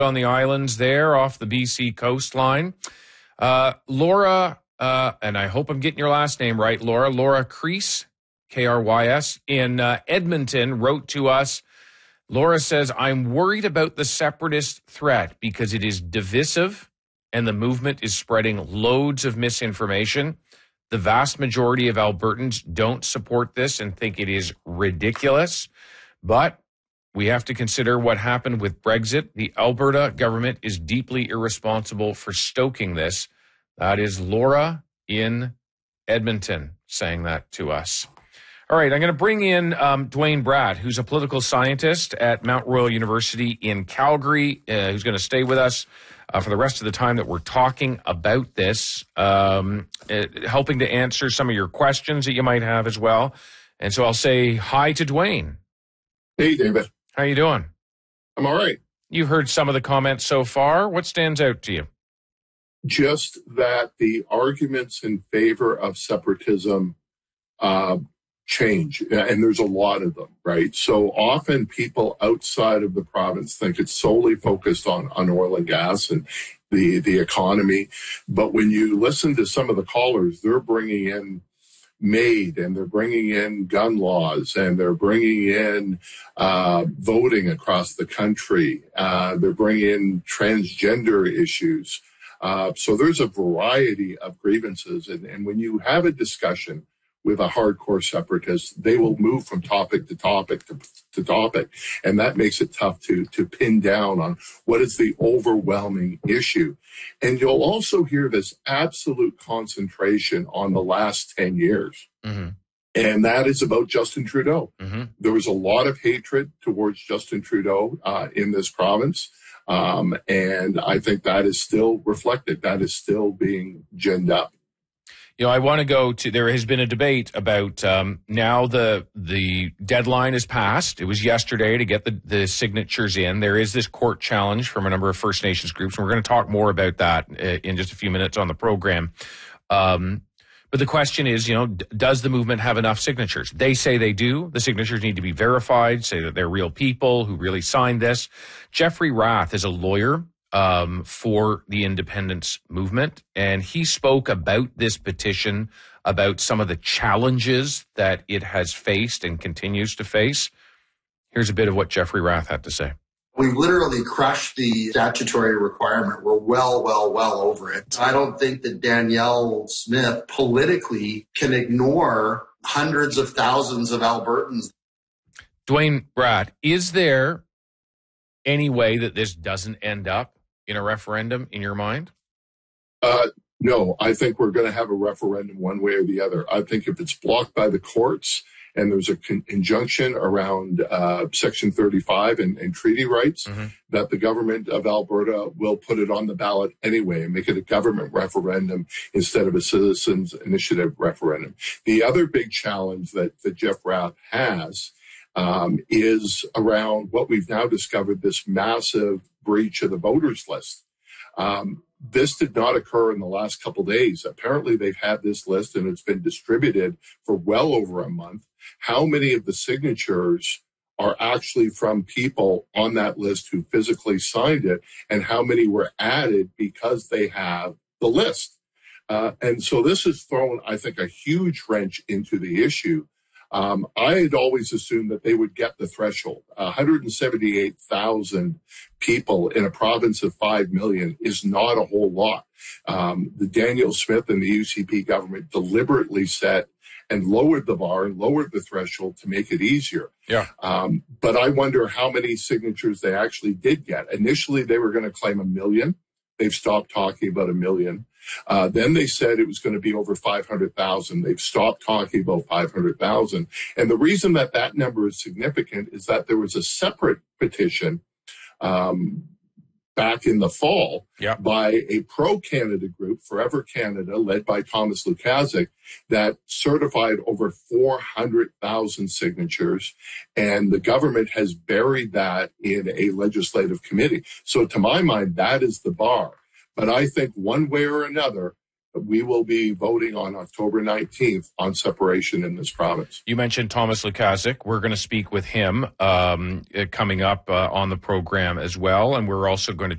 on the islands there off the BC coastline. Laura, and I hope I'm getting your last name right, Laura Kreis, Krys, in Edmonton wrote to us. Laura says, I'm worried about the separatist threat because it is divisive and the movement is spreading loads of misinformation. The vast majority of Albertans don't support this and think it is ridiculous. But we have to consider what happened with Brexit. The Alberta government is deeply irresponsible for stoking this. That is Laura in Edmonton saying that to us. All right, I'm going to bring in Dwayne Bratt, who's a political scientist at Mount Royal University in Calgary, who's going to stay with us for the rest of the time that we're talking about this, helping to answer some of your questions that you might have as well. And so I'll say hi to Dwayne. Hey, David. How you doing? I'm all right. You've heard some of the comments so far. What stands out to you? Just that the arguments in favor of separatism change, and there's a lot of them, right? So often people outside of the province think it's solely focused on oil and gas and the economy. But when you listen to some of the callers, they're bringing in MAID, and they're bringing in gun laws, and they're bringing in voting across the country. They're bringing in transgender issues. So there's a variety of grievances. And when you have a discussion with a hardcore separatist, they will move from topic to topic to topic. And that makes it tough to pin down on what is the overwhelming issue. And you'll also hear this absolute concentration on the last 10 years. Mm-hmm. And that is about Justin Trudeau. Mm-hmm. There was a lot of hatred towards Justin Trudeau in this province. And I think that is still reflected. That is still being ginned up. You know, I want to go to, there has been a debate about now the deadline is passed. It was yesterday to get the signatures in. There is this court challenge from a number of First Nations groups, and we're going to talk more about that in just a few minutes on the program. But the question is, you know, does the movement have enough signatures? They say they do. The signatures need to be verified, say that they're real people who really signed this. Jeffrey Rath is a lawyer for the independence movement, and he spoke about this petition, about some of the challenges that it has faced and continues to face. Here's a bit of what Jeffrey Rath had to say. We've literally crushed the statutory requirement. We're well over it. I don't think that Danielle Smith politically can ignore hundreds of thousands of Albertans. Dwayne Bratt, is there any way that this doesn't end up in a referendum in your mind? No, I think we're going to have a referendum one way or the other. I think if it's blocked by the courts and there's a injunction around Section 35 and treaty rights, mm-hmm. that the government of Alberta will put it on the ballot anyway and make it a government referendum instead of a citizens' initiative referendum. The other big challenge that Jeff Rath has is around what we've now discovered, this massive breach of the voters list. This did not occur in the last couple of days. Apparently, they've had this list and it's been distributed for well over a month. How many of the signatures are actually from people on that list who physically signed it, and how many were added because they have the list? And so this has thrown, I think, a huge wrench into the issue. I had always assumed that they would get the threshold. 178,000 people in a province of 5 million is not a whole lot. The Danielle Smith and the UCP government deliberately set and lowered the bar and lowered the threshold to make it easier. Yeah. But I wonder how many signatures they actually did get. Initially, they were going to claim 1 million. They've stopped talking about 1 million. Then they said it was going to be over 500,000. They've stopped talking about 500,000. And the reason that that number is significant is that there was a separate petition back in the fall by a pro-Canada group, Forever Canada, led by Thomas Lukaszuk, that certified over 400,000 signatures. And the government has buried that in a legislative committee. So to my mind, that is the bar. But I think one way or another, we will be voting on October 19th on separation in this province. You mentioned Thomas Lukaszuk. We're going to speak with him coming up on the program as well. And we're also going to